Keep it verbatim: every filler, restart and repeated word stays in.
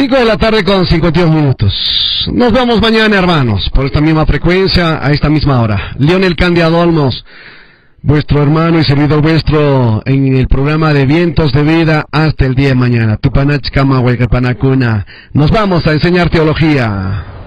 cinco de la tarde con cincuenta y dos minutos. Nos vemos mañana, hermanos, por esta misma frecuencia, a esta misma hora. Lionel Candiado Olmos, vuestro hermano y servidor vuestro, en el programa de Vientos de Vida, hasta el día de mañana. Tupanach Kama Huaycapanacuna. Nos vamos a enseñar teología.